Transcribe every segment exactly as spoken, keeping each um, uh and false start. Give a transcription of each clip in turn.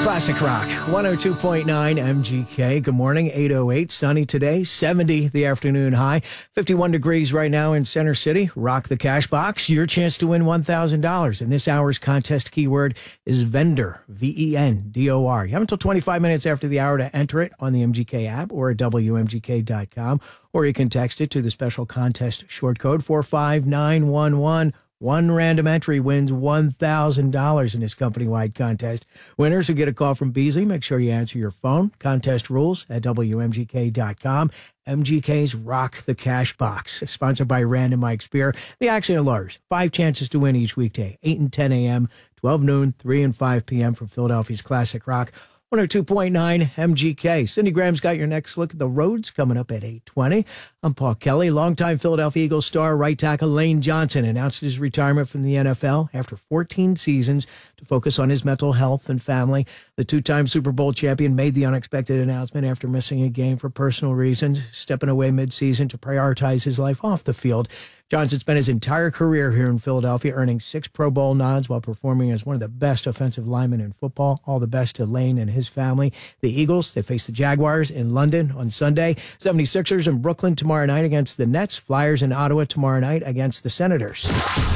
Classic Rock, one oh two point nine M G K. Good morning, eight oh eight. Sunny today, seventy the afternoon high. fifty-one degrees right now in Center City. Rock the cash box. Your chance to win one thousand dollars. And this hour's contest keyword is vendor, V E N D O R. You have until twenty-five minutes after the hour to enter it on the M G K app or at W M G K dot com. Or you can text it to the special contest short code four five nine one one. One random entry wins one thousand dollars in this company-wide contest. Winners will get a call from Beasley. Make sure you answer your phone. Contest rules at W M G K dot com. M G K's Rock the Cash Box, sponsored by Random Mike Spear. The Accident Lawyers. Five chances to win each weekday, eight and ten a.m., twelve noon, three and five p.m. from Philadelphia's Classic Rock. one oh two point nine M G K. Cindy Graham's got your next look at the roads coming up at eight twenty. I'm Paul Kelly. Longtime Philadelphia Eagles star right tackle Lane Johnson announced his retirement from the N F L after fourteen seasons to focus on his mental health and family. The two-time Super Bowl champion made the unexpected announcement after missing a game for personal reasons, stepping away mid-season to prioritize his life off the field. Johnson spent his entire career here in Philadelphia, earning six Pro Bowl nods while performing as one of the best offensive linemen in football. All the best to Lane and his family. The Eagles, they face the Jaguars in London on Sunday. seventy-sixers in Brooklyn tomorrow night against the Nets. Flyers in Ottawa tomorrow night against the Senators.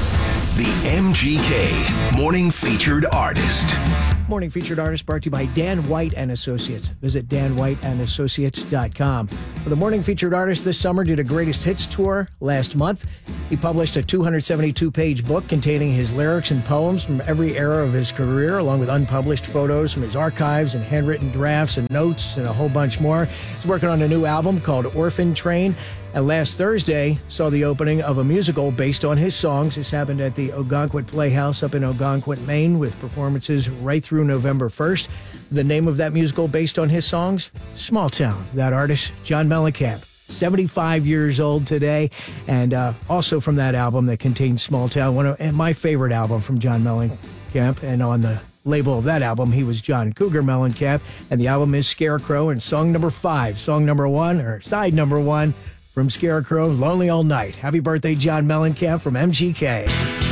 The M G K Morning Featured Artist. Morning Featured Artist brought to you by Dan White and Associates. Visit dan white and associates dot com. Well, the Morning Featured Artist this summer did a Greatest Hits tour last month. He published a two hundred seventy-two page book containing his lyrics and poems from every era of his career, along with unpublished photos from his archives and handwritten drafts and notes and a whole bunch more. He's working on a new album called Orphan Train. And last Thursday saw the opening of a musical based on his songs. This happened at the Ogunquit Playhouse up in Ogunquit, Maine, with performances right through November first. The name of that musical based on his songs? Small Town. That artist, John Mellencamp, seventy-five years old today. And uh, also from that album that contains Small Town, one of and my favorite album from John Mellencamp. And on the label of that album, he was John Cougar Mellencamp. And the album is Scarecrow, and song number five, song number one, or side number one, from Scarecrow, Lonely All Night. Happy birthday, John Mellencamp from M G K.